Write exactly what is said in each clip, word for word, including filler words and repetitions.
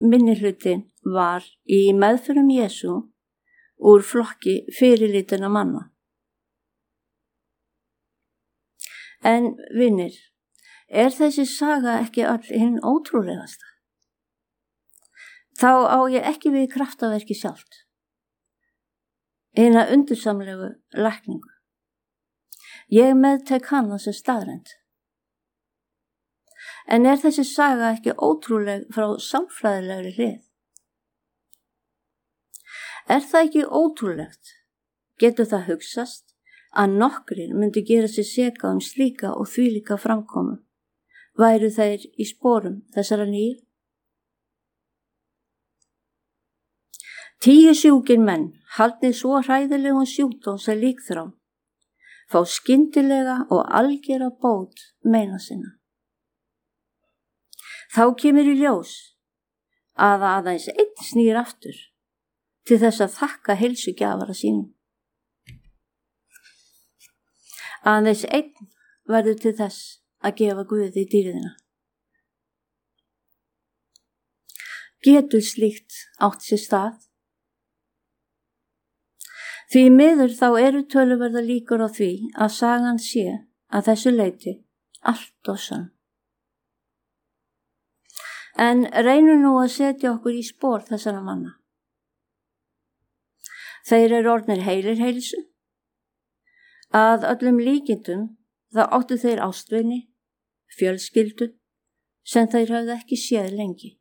minnihlutin var í meðförum Jesú úr flokki fyrirlitinna manna. En vinir, er þessi saga ekki all hinn ótrúlegasta? Þá á ég ekki við kraftaverki sjálft, hina undursamlegu lækningu. Ég meðtek hana sem staðreynd. En er þessi saga ekki ótrúleg frá samfræðilegri hlið? Er það ekki ótrúlegt? Getur það hugsast að nokkrir myndi gera sig seka um slíka og þvílíka framkomu? Væru þeir í sporum þessara nýju? Tíu sjúkir menn, haldnir svo hræðilegum sjúkdóm sem líkþrá, fá skyndilega og algera bót meina sinna. Þá kemur í ljós að aðeins einn snýr aftur til þess að þakka heilsugjafara sínum. Aðeins einn verður til þess að gefa Guði dýrðina. Getur slíkt átt sér stað? Því miður þá eru töluverðar líkur á því að sagan sé að þessu leyti allt og sann. En reynum nú að setja okkur í spor þessara manna. Þeir eru orðnir heilir heilsu. Að öllum líkindum þá áttu þeir ástvini, fjölskyldu, sem þeir hafði ekki séð lengi.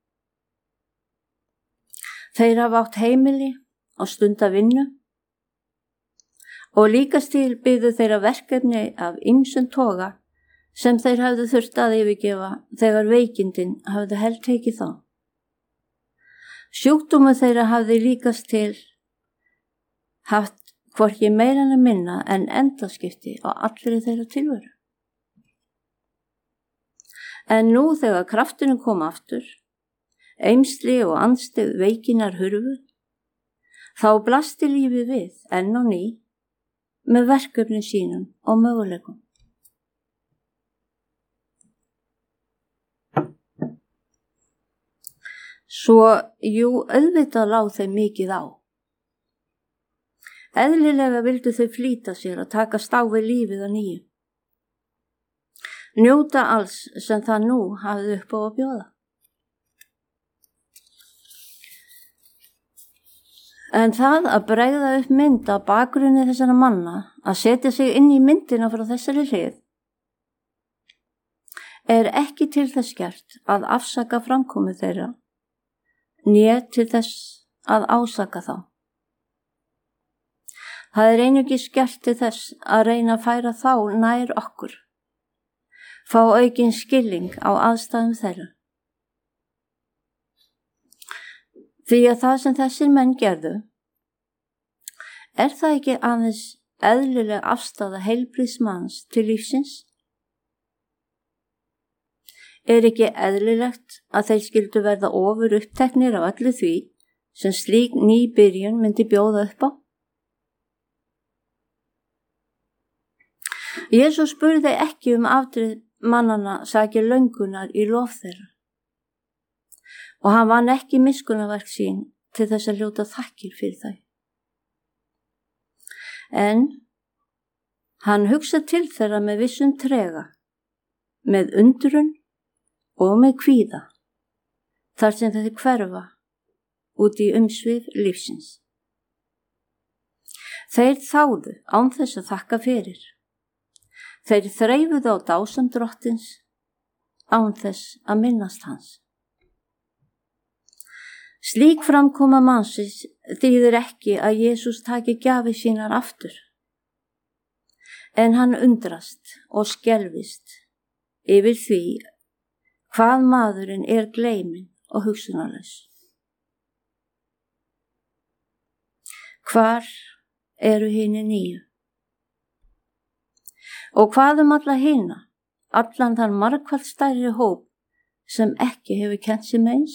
Þeir hafa átt heimili og stunda vinnu og líkast til byggðu þeirra verkefni af ýmsum toga sem þeir hafðu þurft að yfirgefa þegar veikindin hafði heltekið þá. Sjúkdómur þeirra hafði líkast til haft hvorki meira en minna en endaskipti á allri þeirra tilveru. En nú þegar kraftinu kom aftur, eymsli og andstyggð veikinnar hurfu, þá blasti lífið við enn á ný með verkefnin sínum og möguleikum. Svo, jú, auðvitað lá þeim mikið á. Eðlilega vildu þau flýta sér að takast á við lífið að nýju. Njóta alls sem það nú hafði upp á að bjóða. En það að bregða upp mynd á bakgrunni þessara manna, að setja sig inn í myndina frá þessari hlið, er ekki til þess gert að afsaka framkomu þeirra, né til þess að ásaka þá. Það er einungis gert til þess að reyna að færa þá nær okkur, fá aukinn skilning á aðstæðum þeirra. Því að það sem þessir menn gerðu, er það ekki aðeins eðlileg afstaða heilbrigðs manns til lífsins? Er ekki eðlilegt að þeir skyldu verða ofur uppteknir af öllu því sem slík ný byrjun myndi bjóða upp á? Jesús spurði ekki um afdrif mannanna sakir löngunar í lof þeirra og hann vann ekki miskunnaverk sín til þess að hljóta þakkir fyrir þau. En hann hugsa til þeirra með vissum trega, með undrun og með kvíða, þar sem þeir hverfa út í umsvif lífsins. Þeir þáðu án þess að þakka fyrir. Þeir þreifuðu á dásam drottins án þess að minnast hans. Slík framkoma mannsins þýðir ekki að Jesús taki gjafir sínar aftur, en hann undrast og skelfist yfir því hvað maðurinn er gleyminn og hugsunarlaus. Hvar eru hinir nýju? Og hvað um alla hina, allan þann margfalt stærri hóp sem ekki hefur kennt sig meins?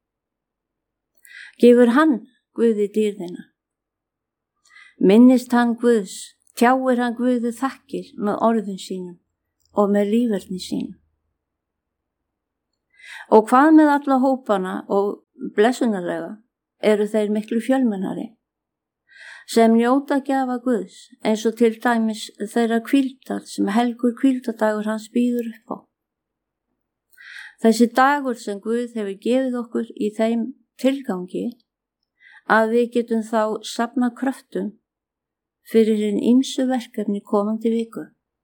Gefur hann Guði dýrðina? Minnist hann Guðs, tjáir hann Guði þakkir með orðum sínum og með líferni sínum? Og hvað með alla hópana og blessunarlega eru þeir miklu fjölmennari sem njóta gjafa Guðs eins og til dæmis þeirra hvíldar sem helgur hvíldadagur hans býður upp á. Þessi dagur sem Guð hefur gefið okkur í þeim tilgangi að við getum þá safna kröftum fyrir hinn ýmsu verkefni komandi viku.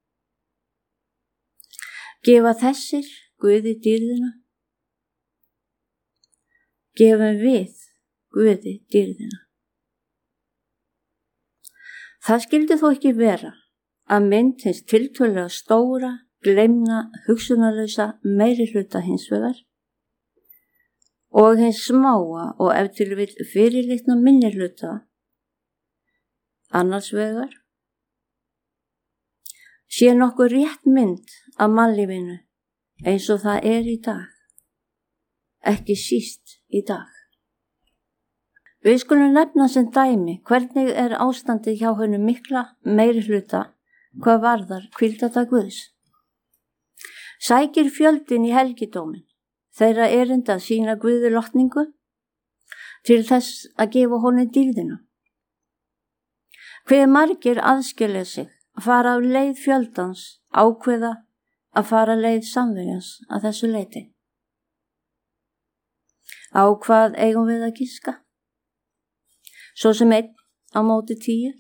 Gefa þessir Guði dýrðina? Gefum við Guði dýrðina? Það skyldi þó ekki vera að mynd hins tiltölulega stóra, gleymna, hugsunarlausa meiri hluta hins vegar og hins smáa og ef til vill fyrirlitna minni hluta annars vegar sé nokkuð rétt mynd af mannlífinu eins og það er í dag, ekki síst í dag. Við skulum nefna sem dæmi hvernig er ástandið hjá honum mikla meiri hluta hvað varðar hvíldadag Guðs. Sækir fjöldin í helgidómin þeirra erinda að sína Guði lotningu til þess að gefa honum dýrðina. Hve margir aðskilja sig, fara á leið fjöldans, ákveða að fara leið samvegans að þessu leyti. Á hvað eigum við að giska? Svo sem einn á móti tíu.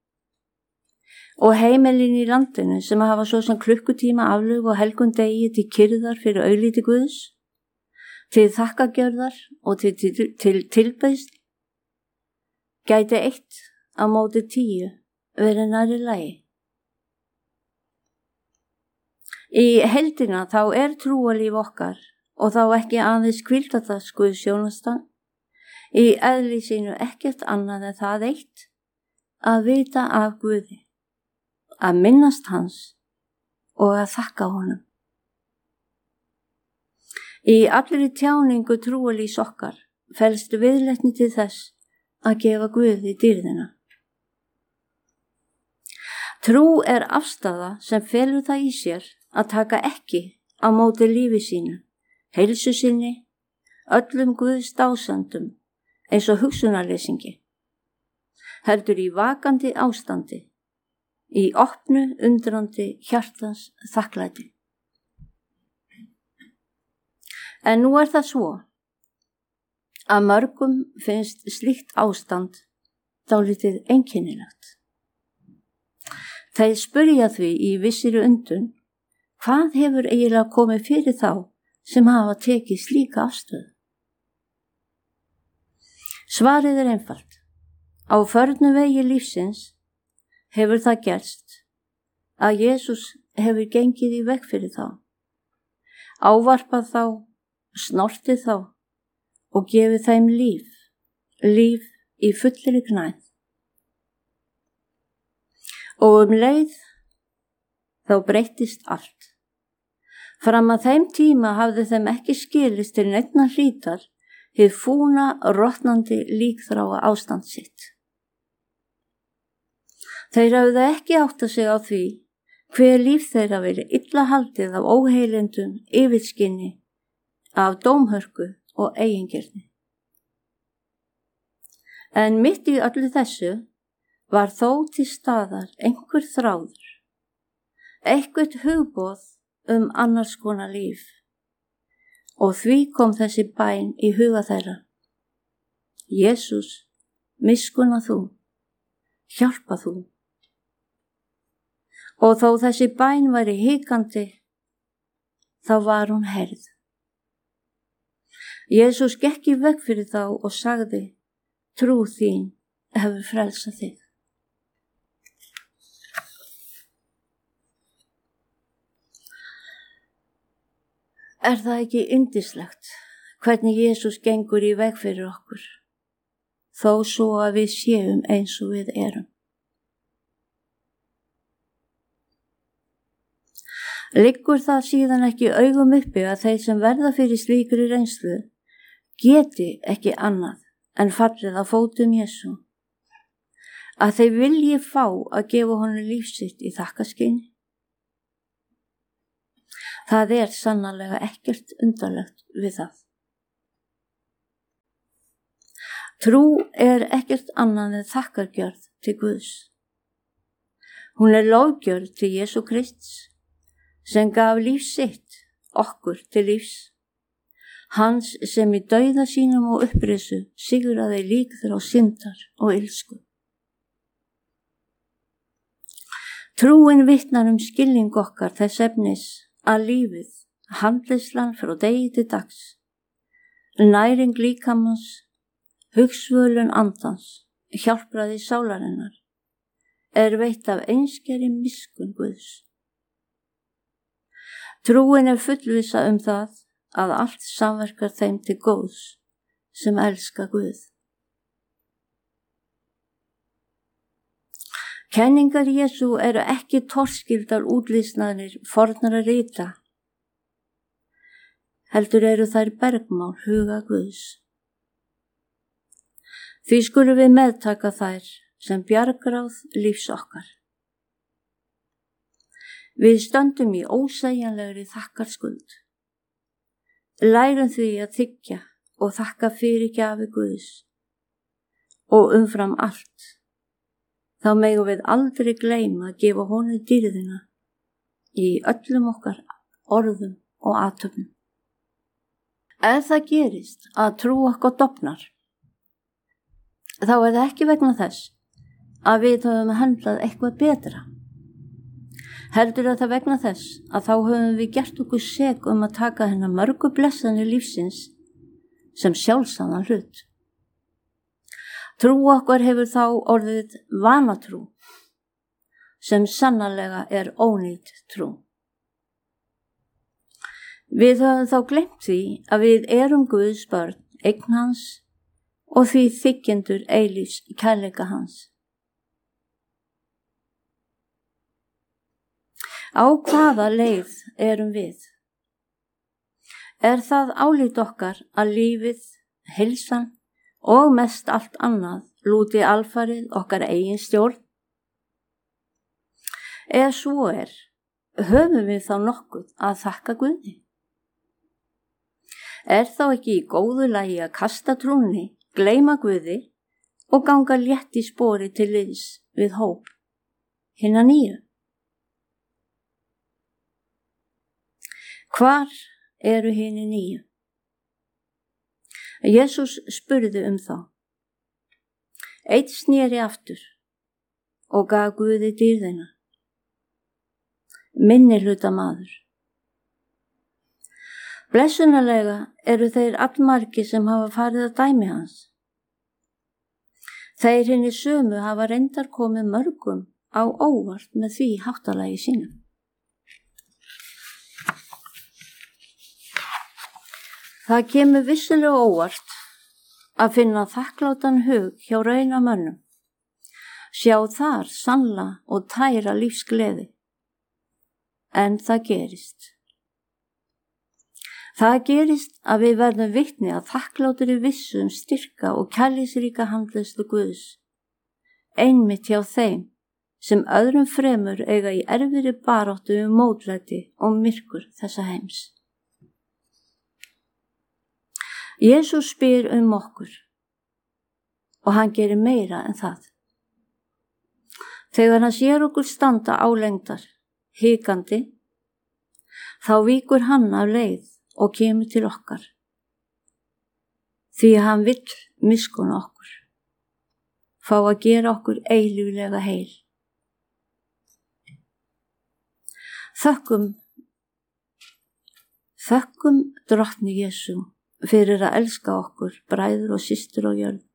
Og heimilin í landinu sem hafa svo sem klukkutíma aflögu og helgum degi til kyrðar fyrir augliti Guðs, til þakkagjörðar og til, til, til tilbeiðslu, gæti eitt á móti tíu verið nærri lagi. Í heildina þá er trúarlíf okkar og þá ekki aðeins hvíldadags Guðsþjónustan, í eðli sínu ekkert annað en það eitt að vita af Guði, að minnast hans og að þakka honum. Í allri tjáningu trúarlífs okkar felst viðleitni til þess að gefa Guði dýrðina. Trú er afstaða sem felur það í sér að taka ekki á móti lífi sínu, heilsu sinni, öllum Guðs dásandum eins og hugsunarleysingi, heldur í vakandi ástandi, í opnu undrandi hjartans þakklæti. En nú er það svo að mörgum finnst slíkt ástand dálítið einkennilegt. Þeir spyrja því í vissri undrun hvað hefur eiginlega komið fyrir þá sem hafa tekið slíka afstöðu. Svarið er einfalt. Á förnu vegi lífsins hefur það gerst að Jesús hefur gengið í veg fyrir þá, ávarpað þá, snortið þá og gefið þeim líf, líf í fullri gnægð. Og um leið þá breyttist allt. Fram að þeim tíma hafði þeim ekki skilist til neinna hlítar hið fúna, rotnandi líkþráa ástand sitt. Þeir hafði ekki áttað sig á því hver líf þeirra verið illa haldið af óheilindum, yfirskinni, af dómhörku og eigingirni. En mitt í öllu þessu var þó til staðar einhver þráður, eitthvert hugboð um annars konar líf. Og því kom þessi bæn í huga þeirra. Jesús, miskunna þú, hjálpa þú. Og þó þessi bæn væri hikandi, þá var hún heyrð. Jesús gekk í veg fyrir þá og sagði, trú þín hefur frelsað þig. Er það ekki yndislegt hvernig Jesús gengur í veg fyrir okkur, þó svo að við séum eins og við erum? Liggur það síðan ekki augum uppi að þeir sem verða fyrir slíkri reynslu geti ekki annað en fallið á fótum Jesú, að þeir vilji fá að gefa honum líf sitt í þakkaskyni? Það er sannarlega ekkert undarlegt við það. Trú er ekkert annað en þakkargjörð til Guðs. Hún er lofgjörð til Jesú Krists sem gaf líf sitt okkur til lífs. Hans sem í dauða sínum og upprisu sigraði líkþrá syndar og illsku. Trúin vitnar um skilning okkar þess efnis að lífið, handleyslan frá degi til dags, næring líkamans, hugsvölun andans, hjálpraði sálarinnar, er veitt af einskeri miskunn Guðs. Trúin er fullvissa um það að allt samverkar þeim til góðs sem elska Guð. Kenningar Jesú eru ekki torskildar útlýsnaðir fornara rita, heldur eru þær bergmál huga Guðs. Því skulum við meðtaka þær sem bjargráð lífs okkar. Við stöndum í ósegjanlegri þakkarskuld. Lærum því að þiggja og þakka fyrir gjafi Guðs og umfram allt, þá megum við aldrei gleyma að gefa honum dýrðina í öllum okkar orðum og athöfnum. Ef það gerist að trú okkar dofnar, þá er það ekki vegna þess að við höfum handlað eitthvað betra. Heldur að það vegna þess að þá höfum við gert okkur sek um að taka hennar mörgu blessanir lífsins sem sjálfsagðan hlut. Trú okkar hefur þá orðið vanatrú, sem sannarlega er ónýt trú. Við höfum þá gleymt því að við erum Guðs börn, eign hans og því þiggjendur eilífs kærleika hans. Á hvaða leið erum við? Er það álít okkar að lífið, heilsan og mest allt annað lúti alfarið okkar eigin stjórn? Ef svo er, höfum við þá nokkuð að þakka Guði? Er þá ekki í góðu lagi að kasta trúnni, gleyma Guði og ganga létt í spori til liðs við hóp hinna nýju? Hvar eru hinir nýju? Jesús spurði um þá. Einn sneri aftur og gaf Guði dýrðina. Minni hluta maður. Blessunarlega eru þeir allmargir sem hafa farið að dæmi hans. Þeir hinir sömu hafa reyndar komið mörgum á óvart með því háttalagi sínum. Það kemur vissulega óvart að finna þakklátan hug hjá raunamönnum, sjá þar sannla og tæra lífsgleði, en það gerist. Það gerist að við verðum vitni að þakklátur í vissu um styrka og kærleiksríka handleiðslu Guðs, einmitt hjá þeim sem öðrum fremur eiga í erfiðri baráttu um mótlæti og myrkur þessa heims. Jesús spyr um okkur og hann gerir meira en það. Þegar hann sér okkur standa álengdar, hikandi, þá víkur hann af leið og kemur til okkar, því að hann vill miskunna okkur, fá að gera okkur eilíflega heil. Þökkum, þökkum drottni Jesú fyrir að elska okkur, bræður og systur á jörð.